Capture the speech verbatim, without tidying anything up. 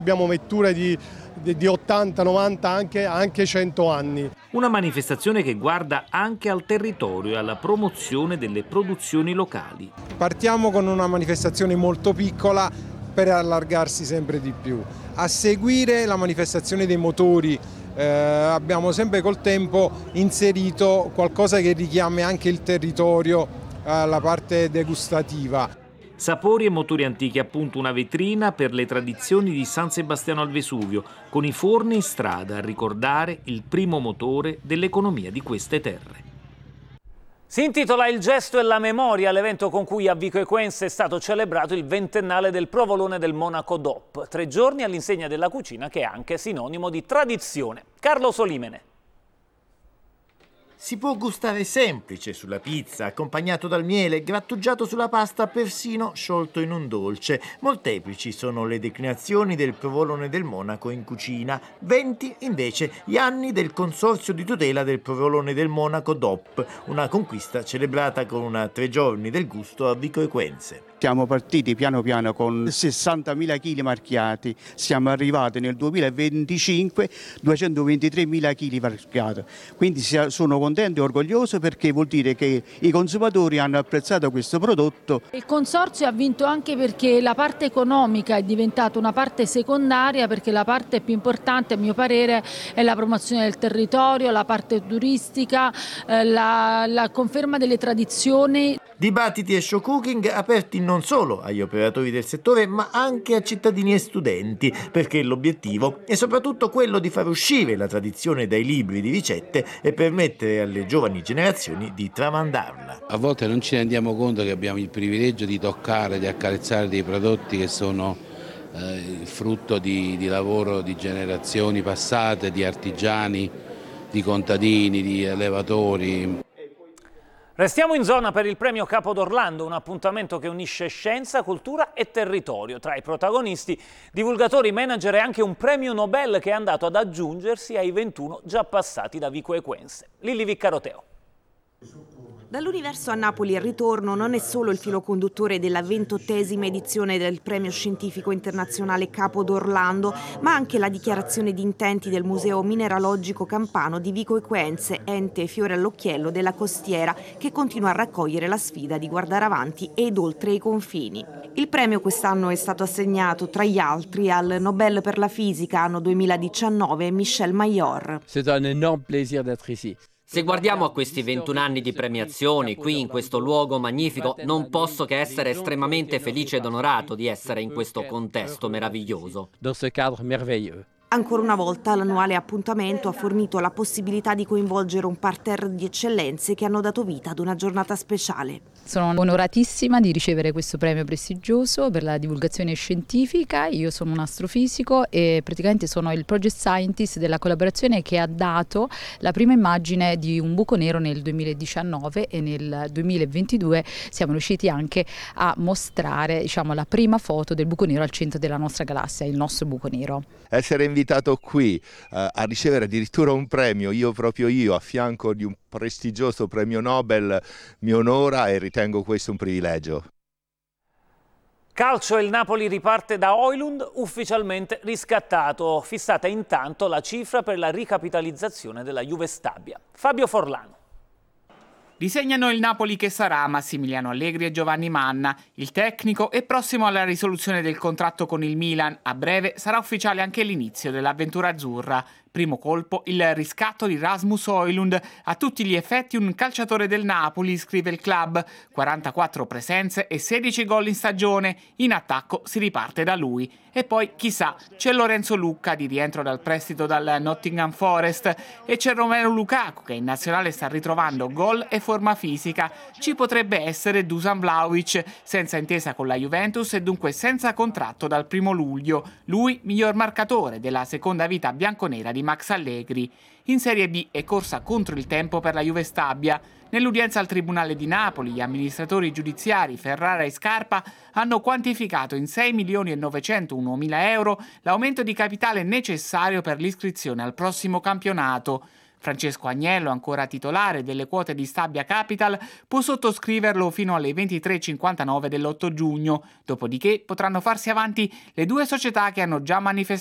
Abbiamo vetture di, di, di ottanta, novanta, anche, anche cento anni. Una manifestazione che guarda anche al territorio e alla promozione delle produzioni locali. Partiamo con una manifestazione molto piccola per allargarsi sempre di più. A seguire la manifestazione dei motori, eh, abbiamo sempre col tempo inserito qualcosa che richiami anche il territorio, eh, la parte degustativa. Sapori e motori antichi, appunto una vetrina per le tradizioni di San Sebastiano al Vesuvio, con i forni in strada a ricordare il primo motore dell'economia di queste terre. Si intitola Il gesto e la memoria, l'evento con cui a Vico Equense è stato celebrato il ventennale del provolone del Monaco D O P. Tre giorni all'insegna della cucina che è anche sinonimo di tradizione. Carlo Solimene. Si può gustare semplice sulla pizza, accompagnato dal miele, grattugiato sulla pasta, persino sciolto in un dolce. Molteplici sono le declinazioni del provolone del Monaco in cucina. venti invece gli anni del Consorzio di tutela del provolone del Monaco D O P, una conquista celebrata con una tre giorni del gusto a Vico Equense. Siamo partiti piano piano con sessantamila chili marchiati, siamo arrivati nel duemilaventicinque duecentoventitremila chili marchiati, quindi sono contento e orgoglioso perché vuol dire che i consumatori hanno apprezzato questo prodotto. Il consorzio ha vinto anche perché la parte economica è diventata una parte secondaria, perché la parte più importante a mio parere è la promozione del territorio, la parte turistica, eh, la, la conferma delle tradizioni. Dibattiti e show cooking aperti non solo agli operatori del settore ma anche a cittadini e studenti, perché l'obiettivo è soprattutto quello di far uscire la tradizione dai libri di ricette e permettere alle giovani generazioni di tramandarla. A volte non ci rendiamo conto che abbiamo il privilegio di toccare, di accarezzare dei prodotti che sono eh, il frutto di, di lavoro di generazioni passate, di artigiani, di contadini, di allevatori. Restiamo in zona per il premio Capo d'Orlando, un appuntamento che unisce scienza, cultura e territorio. Tra i protagonisti, divulgatori, manager e anche un premio Nobel che è andato ad aggiungersi ai ventuno già passati da Vico Equense. Lilli Viccaroteo. Dall'universo a Napoli il ritorno non è solo il filo conduttore della ventottesima edizione del Premio Scientifico Internazionale Capo d'Orlando, ma anche la dichiarazione di intenti del Museo Mineralogico Campano di Vico Equense, ente fiore all'occhiello della costiera, che continua a raccogliere la sfida di guardare avanti ed oltre i confini. Il premio quest'anno è stato assegnato, tra gli altri, al Nobel per la fisica anno duemiladiciannove Michel Mayor. C'est un énorme plaisir d'être ici. Se guardiamo a questi ventuno anni di premiazioni, qui in questo luogo magnifico, non posso che essere estremamente felice ed onorato di essere in questo contesto meraviglioso. Dans ce cadre merveilleux. Ancora una volta l'annuale appuntamento ha fornito la possibilità di coinvolgere un parterre di eccellenze che hanno dato vita ad una giornata speciale. Sono onoratissima di ricevere questo premio prestigioso per la divulgazione scientifica. Io sono un astrofisico e praticamente sono il project scientist della collaborazione che ha dato la prima immagine di un buco nero nel duemiladiciannove, e nel duemilaventidue siamo riusciti anche a mostrare, diciamo, la prima foto del buco nero al centro della nostra galassia, il nostro buco nero. Essere invitato qui uh, a ricevere addirittura un premio, io proprio io, a fianco di un prestigioso premio Nobel, mi onora e ritengo questo un privilegio. Calcio, il Napoli riparte da Højlund, ufficialmente riscattato. Fissata intanto la cifra per la ricapitalizzazione della Juve Stabia. Fabio Forlano. Disegnano il Napoli che sarà Massimiliano Allegri e Giovanni Manna. Il tecnico è prossimo alla risoluzione del contratto con il Milan. A breve sarà ufficiale anche l'inizio dell'avventura azzurra. Primo colpo, il riscatto di Rasmus Højlund, a tutti gli effetti un calciatore del Napoli, scrive il club. quarantaquattro presenze e sedici gol in stagione. In attacco si riparte da lui. E poi, chissà, c'è Lorenzo Lucca di rientro dal prestito dal Nottingham Forest e c'è Romelu Lukaku che in nazionale sta ritrovando gol e forma fisica. Ci potrebbe essere Dusan Vlahovic, senza intesa con la Juventus e dunque senza contratto dal primo luglio. Lui, miglior marcatore della seconda vita bianconera di Max Allegri. In Serie B è corsa contro il tempo per la Juve Stabia. Nell'udienza al Tribunale di Napoli, gli amministratori giudiziari Ferrara e Scarpa hanno quantificato in sei milioni e novecentouno mila euro l'aumento di capitale necessario per l'iscrizione al prossimo campionato. Francesco Agnello, ancora titolare delle quote di Stabia Capital, può sottoscriverlo fino alle ventitré e cinquantanove dell'otto giugno, dopodiché potranno farsi avanti le due società che hanno già manifestato